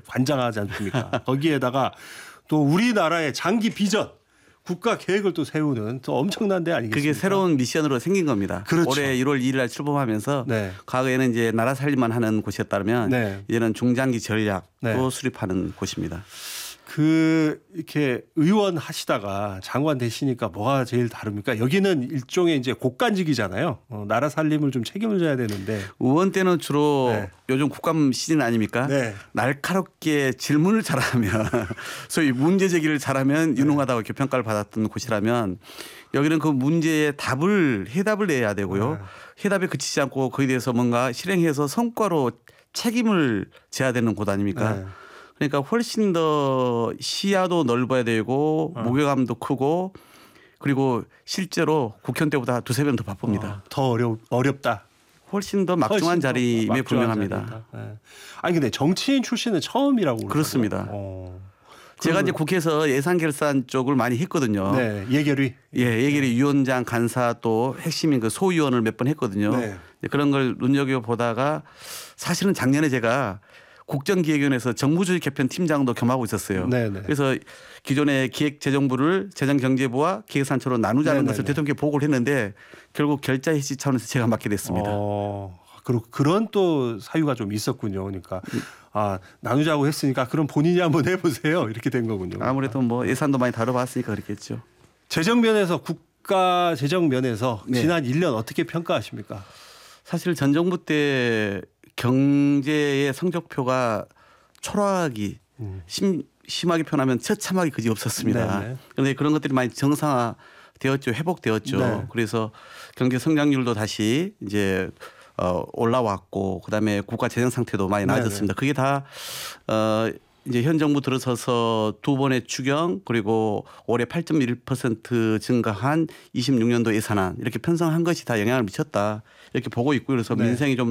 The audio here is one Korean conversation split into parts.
관장하지 않습니까? 거기에다가 또 우리나라의 장기 비전, 국가 계획을 또 세우는 또 엄청난 데 아니겠습니까? 그게 새로운 미션으로 생긴 겁니다. 그렇죠. 올해 1월 2일 날 출범하면서 네. 과거에는 이제 나라 살림만 하는 곳이었다면 네. 이제는 중장기 전략도 네. 수립하는 곳입니다. 이렇게 의원 하시다가 장관 되시니까 뭐가 제일 다릅니까? 여기는 일종의 이제 국간직이잖아요. 나라 살림을 좀 책임을 져야 되는데. 의원 때는 주로 네. 요즘 국감 시즌 아닙니까? 네. 날카롭게 질문을 잘하면 소위 문제 제기를 잘하면 유능하다고 이렇게 평가를 받았던 곳이라면 여기는 그 문제에 해답을 내야 되고요. 해답에 그치지 않고 거기에 대해서 뭔가 실행해서 성과로 책임을 져야 되는 곳 아닙니까? 네. 그러니까 훨씬 더 시야도 넓어야 되고 무게감도 크고 그리고 실제로 국회 때보다 두세 배 더 바쁩니다. 더 어렵다. 훨씬 더 막중한 자리임에 분명합니다. 네. 아니 근데 정치인 출신은 처음이라고 그렇습니다. 제가 이제 국회에서 예산 결산 쪽을 많이 했거든요. 네, 예결위. 예결위 위원장, 간사 또 핵심인 그 소위원을 몇 번 했거든요. 네. 그런 걸 눈여겨 보다가 사실은 작년에 제가 국정기획위원회에서 정부조직 개편 팀장도 겸하고 있었어요. 네네. 그래서 기존의 기획재정부를 재정경제부와 기획산처로 나누자는 네네네. 것을 대통령께 보고를 했는데 결국 결자 해지 차원에서 제가 맡게 됐습니다. 그리고 그런 또 사유가 좀 있었군요. 그러니까 나누자고 했으니까 그럼 본인이 한번 해보세요. 이렇게 된 거군요. 아무래도 뭐 예산도 많이 다뤄봤으니까 그렇겠죠. 재정 면에서 국가 재정 면에서 네. 지난 1년 어떻게 평가하십니까? 사실 전 정부 때 경제의 성적표가 초라하기 심하게 표현하면 처참하게 그지 없었습니다. 네네. 그런데 그런 것들이 많이 정상화되었죠. 회복되었죠. 네. 그래서 경제 성장률도 다시 이제 올라왔고 그다음에 국가 재정 상태도 많이 나아졌습니다. 그게 다 이제 현 정부 들어서서 두 번의 추경 그리고 올해 8.1% 증가한 26년도 예산안 이렇게 편성한 것이 다 영향을 미쳤다 이렇게 보고 있고요. 그래서 네. 민생이 좀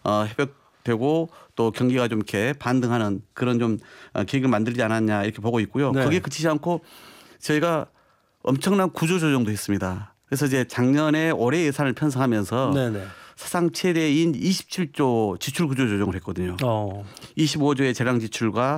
회복되고 또 경기가 좀 이렇게 반등하는 그런 좀 계획을 만들지 않았냐 이렇게 보고 있고요. 네. 거기에 그치지 않고 저희가 엄청난 구조조정도 했습니다. 그래서 이제 작년에 올해 예산을 편성하면서 네네. 사상 최대인 27조 지출 구조 조정을 했거든요. 25조의 재량 지출과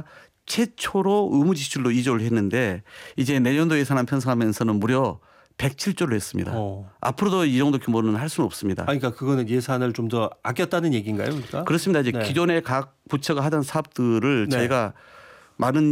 최초로 의무 지출로 2조를 했는데 이제 내년도 예산안 편성하면서는 무려 107조를 했습니다. 앞으로도 이 정도 규모는 할 수는 없습니다. 그러니까 그거는 예산을 좀 더 아꼈다는 얘기인가요? 그러니까? 그렇습니다. 이제 네. 기존의 각 부처가 하던 사업들을 네. 저희가 마른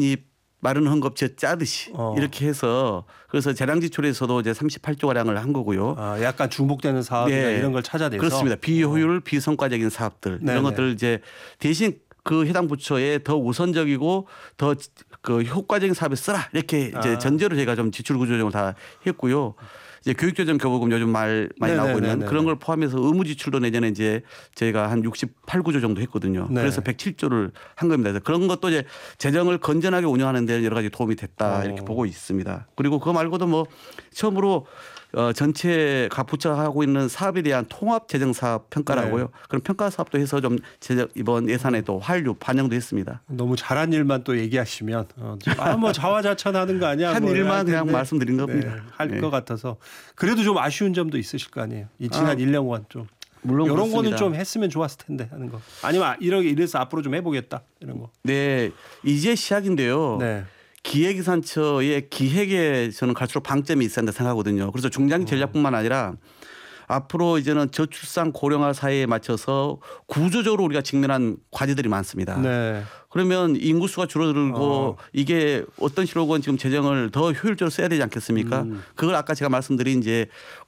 헝겊 짜듯이 이렇게 해서 그래서 재량 지출에서도 이제 38조 가량을 한 거고요. 약간 중복되는 사업이나 네. 이런 걸 찾아내서 그렇습니다. 비효율, 비성과적인 사업들 네네. 이런 것들 이제 대신 그 해당 부처에 더 우선적이고 더 그 효과적인 사업에 쓰라 이렇게 이제 전제로 저희가 좀 지출 구조 조정을 다 했고요. 이제 교육조정 교부금 요즘 많이 나오고 있는 그런 걸 포함해서 의무 지출도 내년에 이제 저희가 한 68구조 정도 했거든요. 네. 그래서 107조를 한 겁니다. 그래서 그런 것도 이제 재정을 건전하게 운영하는 데 여러 가지 도움이 됐다 이렇게 보고 있습니다. 그리고 그거 말고도 뭐 처음으로 전체 각 부처가 하고 있는 사업에 대한 통합 재정 사업 평가라고요. 네. 그런 평가 사업도 해서 좀 이번 예산에도 환류 반영도 했습니다. 너무 잘한 일만 또 얘기하시면 뭐 자화자찬하는 거 아니야? 한 뭐 일만 그냥 텐데. 말씀드린 겁니다. 할 것 같아서 그래도 좀 아쉬운 점도 있으실 거 아니에요. 이 지난 1년간 좀 물론 이런 그렇습니다. 거는 좀 했으면 좋았을 텐데 하는 거. 아니면 이래서 앞으로 좀 해보겠다 이런 거. 네, 이제 시작인데요. 네. 기획예산처의 기획에 저는 갈수록 방점이 있어야 한다 생각하거든요. 그래서 중장기 전략뿐만 아니라 앞으로 이제는 저출산 고령화 사회에 맞춰서 구조적으로 우리가 직면한 과제들이 많습니다. 네. 그러면 인구수가 줄어들고 이게 어떤 식으로건 지금 재정을 더 효율적으로 써야 되지 않겠습니까? 그걸 아까 제가 말씀드린 이제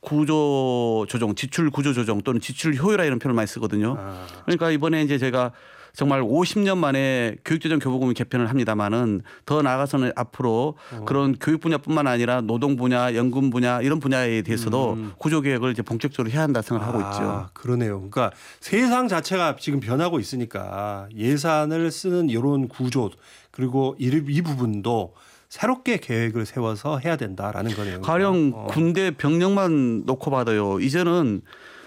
구조 조정, 지출 구조 조정 또는 지출 효율화 이런 표현을 많이 쓰거든요. 그러니까 이번에 이제 제가 정말 50년 만에 교육재정 교부금을 개편을 합니다마는 더 나아가서는 앞으로 그런 교육 분야뿐만 아니라 노동 분야, 연금 분야 이런 분야에 대해서도 구조 개혁을 이제 본격적으로 해야 한다 생각을 하고 있죠. 그러네요. 그러니까 세상 자체가 지금 변하고 있으니까 예산을 쓰는 이런 구조 그리고 이 부분도 새롭게 계획을 세워서 해야 된다라는 거네요. 가령 군대 병력만 놓고 봐도요. 이제는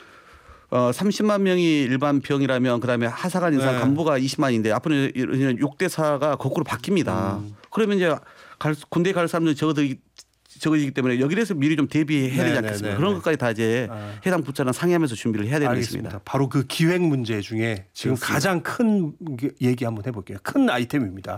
30만 명이 일반 병이라면 그다음에 하사관 인상 네. 간부가 20만인데 앞으로는 6대사가 거꾸로 바뀝니다. 그러면 이제 군대에 갈 사람들이 적어지기 때문에 여기에서 미리 좀 대비해야 되지 않겠습니까? 그런 것까지 다 이제 해당 부처랑 상의하면서 준비를 해야 되겠습니다. 바로 그 기획 문제 중에 지금 그렇습니다. 가장 큰 얘기 한번 해볼게요. 큰 아이템입니다.